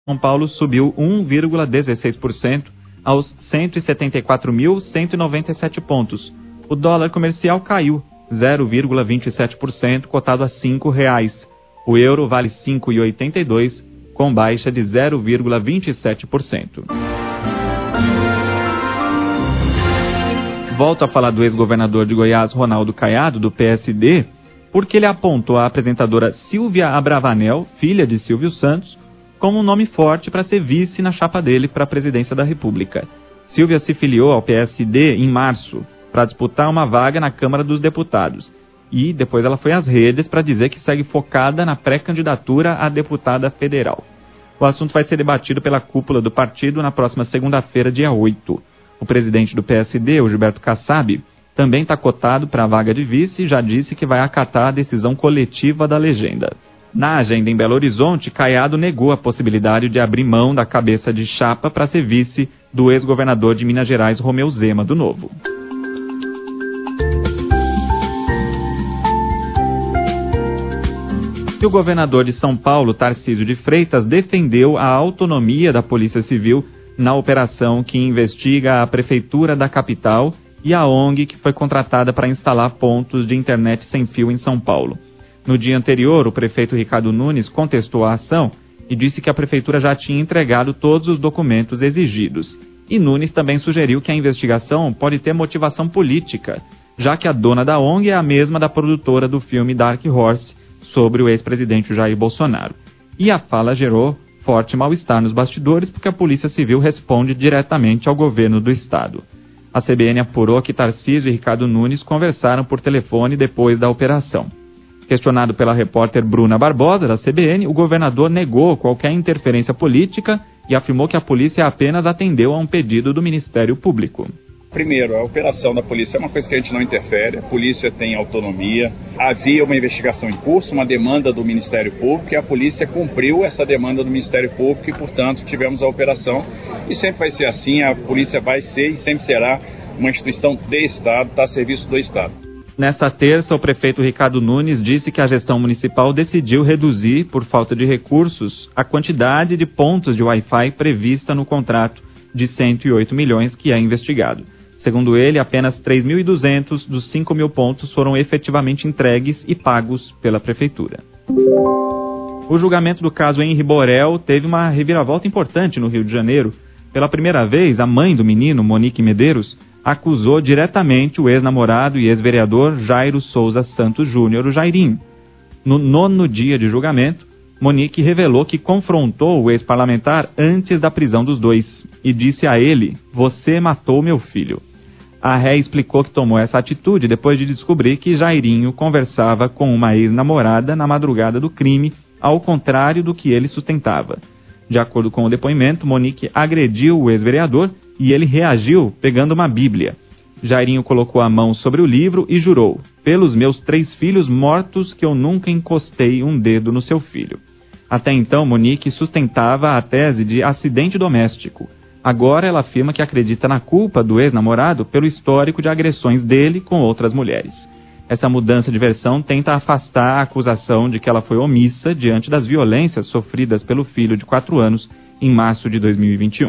São Paulo subiu 1,16% aos 174.197 pontos. O dólar comercial caiu 0,27%, cotado a R$ 5,00. O euro vale R$ 5,82, com baixa de 0,27%. Volto a falar do ex-governador de Goiás, Ronaldo Caiado, do PSD, porque ele apontou a apresentadora Silvia Abravanel, filha de Silvio Santos, como um nome forte para ser vice na chapa dele para a presidência da República. Silvia se filiou ao PSD em março para disputar uma vaga na Câmara dos Deputados. E depois ela foi às redes para dizer que segue focada na pré-candidatura a deputada federal. O assunto vai ser debatido pela cúpula do partido na próxima segunda-feira, dia 8. O presidente do PSD, o Gilberto Kassab, também está cotado para a vaga de vice e já disse que vai acatar a decisão coletiva da legenda. Na agenda em Belo Horizonte, Caiado negou a possibilidade de abrir mão da cabeça de chapa para ser vice do ex-governador de Minas Gerais, Romeu Zema, do Novo. E o governador de São Paulo, Tarcísio de Freitas, defendeu a autonomia da Polícia Civil na operação que investiga a Prefeitura da capital e a ONG que foi contratada para instalar pontos de internet sem fio em São Paulo. No dia anterior, o prefeito Ricardo Nunes contestou a ação e disse que a prefeitura já tinha entregado todos os documentos exigidos. E Nunes também sugeriu que a investigação pode ter motivação política, já que a dona da ONG é a mesma da produtora do filme Dark Horse sobre o ex-presidente Jair Bolsonaro. E a fala gerou forte mal-estar nos bastidores porque a Polícia Civil responde diretamente ao governo do estado. A CBN apurou que Tarcísio e Ricardo Nunes conversaram por telefone depois da operação. Questionado pela repórter Bruna Barbosa, da CBN, o governador negou qualquer interferência política e afirmou que a polícia apenas atendeu a um pedido do Ministério Público. Primeiro, a operação da polícia é uma coisa que a gente não interfere, a polícia tem autonomia. Havia uma investigação em curso, uma demanda do Ministério Público, e a polícia cumpriu essa demanda do Ministério Público e, portanto, tivemos a operação. E sempre vai ser assim, a polícia vai ser e sempre será uma instituição de Estado, está a serviço do Estado. Nesta terça, o prefeito Ricardo Nunes disse que a gestão municipal decidiu reduzir, por falta de recursos, a quantidade de pontos de Wi-Fi prevista no contrato de 108 milhões que é investigado. Segundo ele, apenas 3.200 dos 5.000 pontos foram efetivamente entregues e pagos pela prefeitura. O julgamento do caso Henri Borel teve uma reviravolta importante no Rio de Janeiro. Pela primeira vez, a mãe do menino, Monique Medeiros, acusou diretamente o ex-namorado e ex-vereador Jairo Souza Santos Júnior, o Jairinho. No 9º dia de julgamento, Monique revelou que confrontou o ex-parlamentar antes da prisão dos dois e disse a ele: "Você matou meu filho". A ré explicou que tomou essa atitude depois de descobrir que Jairinho conversava com uma ex-namorada na madrugada do crime, ao contrário do que ele sustentava. De acordo com o depoimento, Monique agrediu o ex-vereador e ele reagiu pegando uma Bíblia. Jairinho colocou a mão sobre o livro e jurou: "Pelos meus 3 filhos mortos que eu nunca encostei um dedo no seu filho". Até então, Monique sustentava a tese de acidente doméstico. Agora ela afirma que acredita na culpa do ex-namorado pelo histórico de agressões dele com outras mulheres. Essa mudança de versão tenta afastar a acusação de que ela foi omissa diante das violências sofridas pelo filho de 4 anos em março de 2021.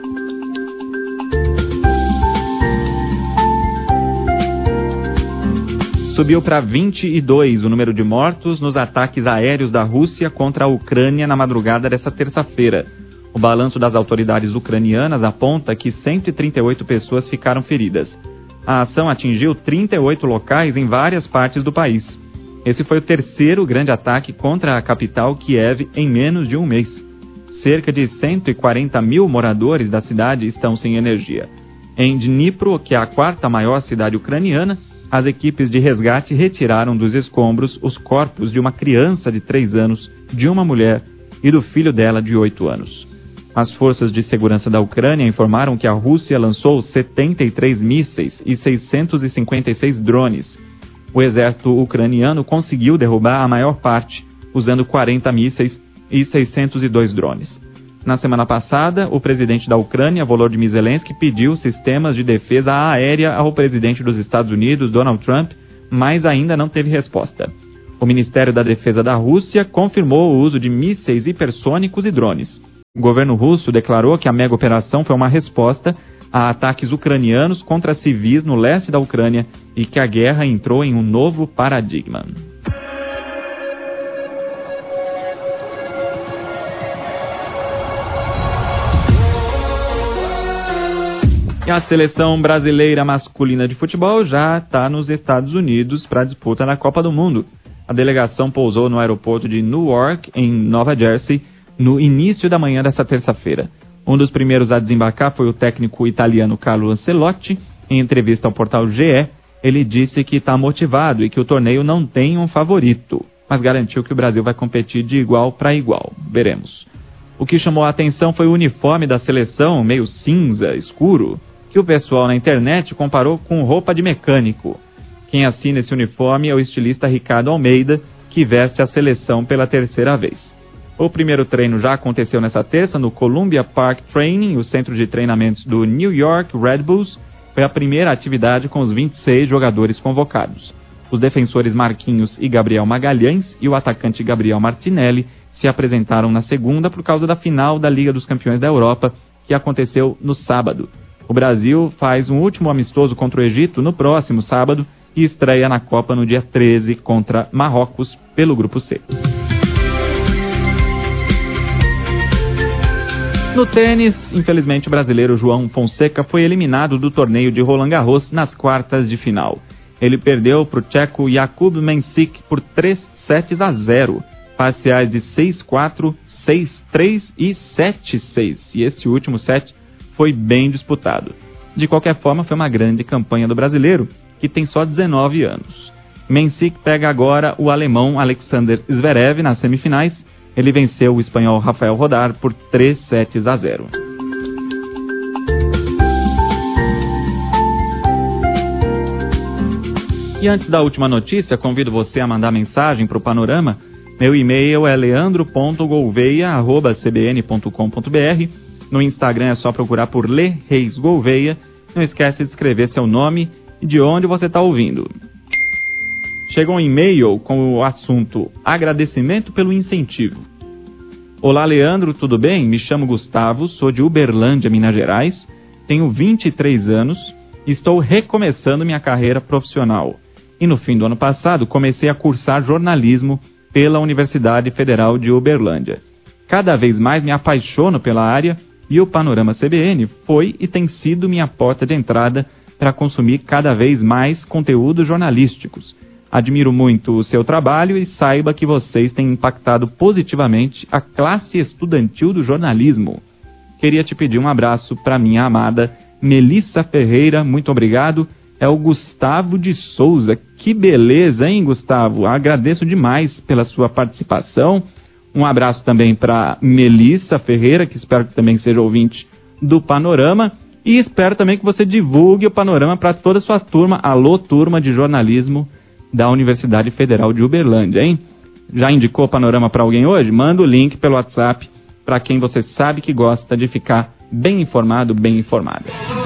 Subiu para 22 o número de mortos nos ataques aéreos da Rússia contra a Ucrânia na madrugada desta terça-feira. O balanço das autoridades ucranianas aponta que 138 pessoas ficaram feridas. A ação atingiu 38 locais em várias partes do país. Esse foi o 3º grande ataque contra a capital, Kiev, em menos de um mês. Cerca de 140 mil moradores da cidade estão sem energia. Em Dnipro, que é a 4ª maior cidade ucraniana, as equipes de resgate retiraram dos escombros os corpos de uma criança de 3 anos, de uma mulher e do filho dela de 8 anos. As forças de segurança da Ucrânia informaram que a Rússia lançou 73 mísseis e 656 drones. O exército ucraniano conseguiu derrubar a maior parte, usando 40 mísseis e 602 drones. Na semana passada, o presidente da Ucrânia, Volodymyr Zelensky, pediu sistemas de defesa aérea ao presidente dos Estados Unidos, Donald Trump, mas ainda não teve resposta. O Ministério da Defesa da Rússia confirmou o uso de mísseis hipersônicos e drones. O governo russo declarou que a mega operação foi uma resposta a ataques ucranianos contra civis no leste da Ucrânia e que a guerra entrou em um novo paradigma. E a seleção brasileira masculina de futebol já está nos Estados Unidos para a disputa na Copa do Mundo. A delegação pousou no aeroporto de Newark, em Nova Jersey, no início da manhã desta terça-feira. Um dos primeiros a desembarcar foi o técnico italiano Carlo Ancelotti. Em entrevista ao portal GE, ele disse que está motivado e que o torneio não tem um favorito, mas garantiu que o Brasil vai competir de igual para igual. Veremos. O que chamou a atenção foi o uniforme da seleção, meio cinza, escuro, que o pessoal na internet comparou com roupa de mecânico. Quem assina esse uniforme é o estilista Ricardo Almeida, que veste a seleção pela terceira vez. O primeiro treino já aconteceu nessa terça no Columbia Park Training, o centro de treinamentos do New York Red Bulls. Foi a primeira atividade com os 26 jogadores convocados. Os defensores Marquinhos e Gabriel Magalhães e o atacante Gabriel Martinelli se apresentaram na segunda por causa da final da Liga dos Campeões da Europa, que aconteceu no sábado. O Brasil faz um último amistoso contra o Egito no próximo sábado e estreia na Copa no dia 13 contra Marrocos pelo Grupo C. No tênis, infelizmente o brasileiro João Fonseca foi eliminado do torneio de Roland Garros nas quartas de final. Ele perdeu para o tcheco Jakub Mensik por 3-0, parciais de 6-4, 6-3 e 7-6. E esse último set foi bem disputado. De qualquer forma, foi uma grande campanha do brasileiro, que tem só 19 anos. Mensik pega agora o alemão Alexander Zverev nas semifinais. Ele venceu o espanhol Rafael Rodar por 3-0. E antes da última notícia, convido você a mandar mensagem para o Panorama. Meu e-mail é leandro.gouveia@cbn.com.br. No Instagram é só procurar por Lê Reis Gouveia. Não esquece de escrever seu nome e de onde você está ouvindo. Chegou um e-mail com o assunto agradecimento pelo incentivo. Olá, Leandro, tudo bem? Me chamo Gustavo, sou de Uberlândia, Minas Gerais, tenho 23 anos e estou recomeçando minha carreira profissional. E no fim do ano passado comecei a cursar jornalismo pela Universidade Federal de Uberlândia. Cada vez mais me apaixono pela área e o Panorama CBN foi e tem sido minha porta de entrada para consumir cada vez mais conteúdos jornalísticos. Admiro muito o seu trabalho e saiba que vocês têm impactado positivamente a classe estudantil do jornalismo. Queria te pedir um abraço para minha amada Melissa Ferreira, muito obrigado. É o Gustavo de Souza. Que beleza, hein, Gustavo? Agradeço demais pela sua participação. Um abraço também para Melissa Ferreira, que espero que também seja ouvinte do Panorama. E espero também que você divulgue o Panorama para toda a sua turma. Alô, turma de jornalismo da Universidade Federal de Uberlândia, hein? Já indicou o Panorama para alguém hoje? Manda o link pelo WhatsApp para quem você sabe que gosta de ficar bem informado, bem informada.